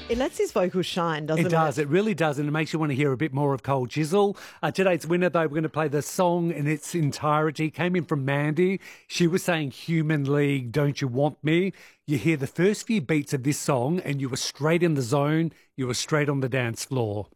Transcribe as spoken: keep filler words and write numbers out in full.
It lets his vocals shine, doesn't it? It does. It really does. And it makes you want to hear a bit more of Cole Chisel. Uh, today's winner, though, we're going to play the song in its entirety. Came in from Mandy. She was saying Human League, Don't You Want Me? You hear the first few beats of this song and you were straight in the zone. You were straight on the dance floor.